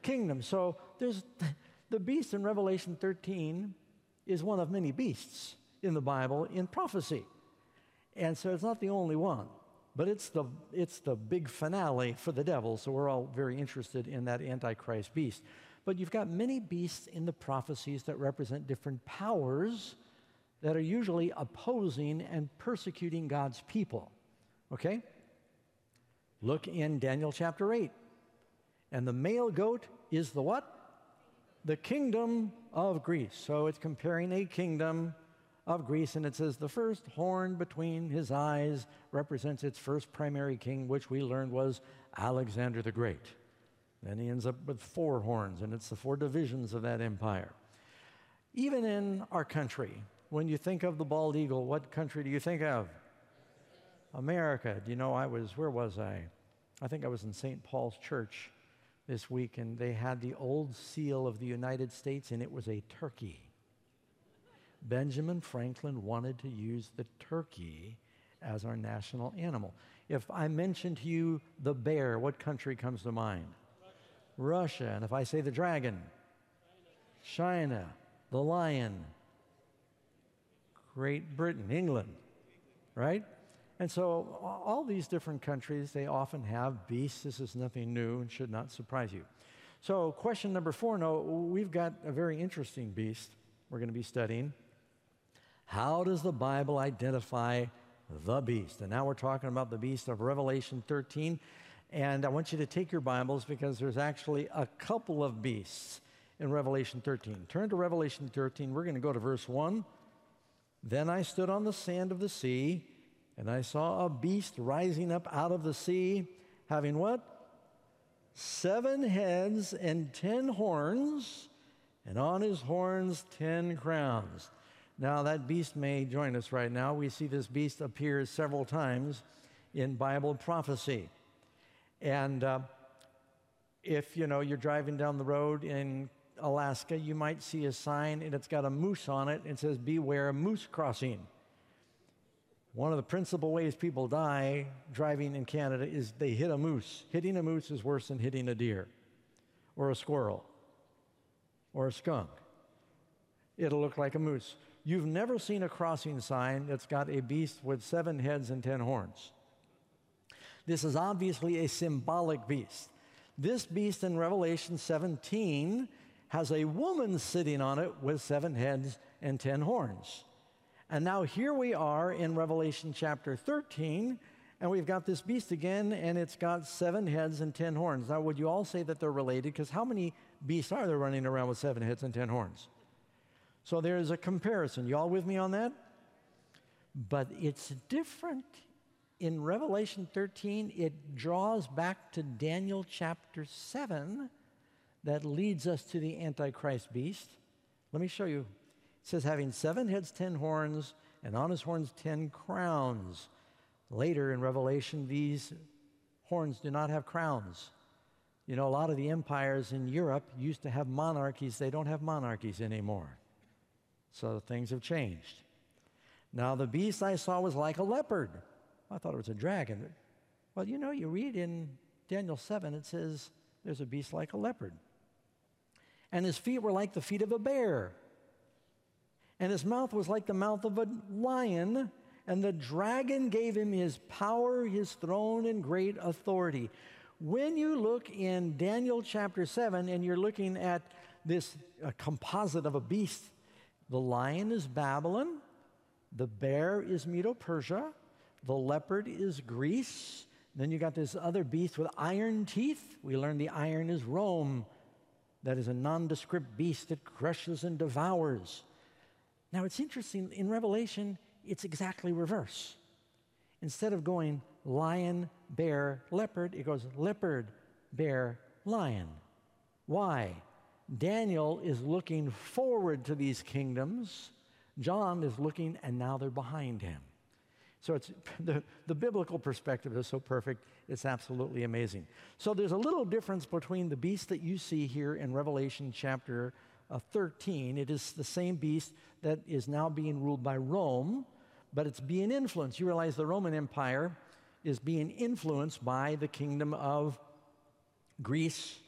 kingdom. So there's the beast in Revelation 13 is one of many beasts in the Bible in prophecy. And so it's not the only one, but it's the big finale for the devil. So we're all very interested in that Antichrist beast. But you've got many beasts in the prophecies that represent different powers that are usually opposing and persecuting God's people. Okay? Look in Daniel chapter 8. And the male goat is the what? The kingdom of Greece. So it's comparing a kingdom of Greece, and it says the first horn between his eyes represents its first primary king, which we learned was Alexander the Great. Then he ends up with 4 horns, and it's the 4 divisions of that empire. Even in our country, when you think of the bald eagle, what country do you think of? America. Do you know, where was I? I think I was in St. Paul's Church this week, and they had the old seal of the United States, and it was a turkey. Benjamin Franklin wanted to use the turkey as our national animal. If I mention to you the bear, what country comes to mind? Russia. And if I say the dragon? China. The lion? Great Britain, England, right? And so all these different countries, they often have beasts. This is nothing new and should not surprise you. So question number 4, no, we've got a very interesting beast we're going to be studying. How does the Bible identify the beast? And now we're talking about the beast of Revelation 13. And I want you to take your Bibles because there's actually a couple of beasts in Revelation 13. Turn to Revelation 13. We're going to go to verse 1. Then I stood on the sand of the sea, and I saw a beast rising up out of the sea, having what? 7 heads and 10 horns, and on his horns 10 crowns. Now that beast may join us right now. We see this beast appear several times in Bible prophecy. And if you're driving down the road in Alaska, you might see a sign and it's got a moose on it. It says, "Beware moose crossing." One of the principal ways people die driving in Canada is they hit a moose. Hitting a moose is worse than hitting a deer or a squirrel or a skunk. It'll look like a moose. You've never seen a crossing sign that's got a beast with 7 heads and 10 horns. This is obviously a symbolic beast. This beast in Revelation 17 has a woman sitting on it with 7 heads and 10 horns. And now here we are in Revelation chapter 13, and we've got this beast again, and it's got 7 heads and 10 horns. Now, would you all say that they're related? Because how many beasts are there running around with 7 heads and 10 horns? So there's a comparison. You all with me on that? But it's different. In Revelation 13, it draws back to Daniel chapter 7 that leads us to the Antichrist beast. Let me show you. It says, having 7 heads, 10 horns, and on his horns 10 crowns. Later in Revelation, these horns do not have crowns. You know, a lot of the empires in Europe used to have monarchies. They don't have monarchies anymore. So things have changed. Now the beast I saw was like a leopard. I thought it was a dragon. Well, you read in Daniel 7, it says there's a beast like a leopard. And his feet were like the feet of a bear. And his mouth was like the mouth of a lion. And the dragon gave him his power, his throne, and great authority. When you look in Daniel chapter 7 and you're looking at this composite of a beast, the lion is Babylon, the bear is Medo-Persia, the leopard is Greece. Then you got this other beast with iron teeth. We learned the iron is Rome. That is a nondescript beast that crushes and devours. Now it's interesting, in Revelation, it's exactly reverse. Instead of going lion, bear, leopard, it goes leopard, bear, lion. Why? Daniel is looking forward to these kingdoms. John is looking, and now they're behind him. So it's the biblical perspective is so perfect, it's absolutely amazing. So there's a little difference between the beast that you see here in Revelation chapter 13. It is the same beast that is now being ruled by Rome, but it's being influenced. You realize the Roman Empire is being influenced by the kingdom of Greece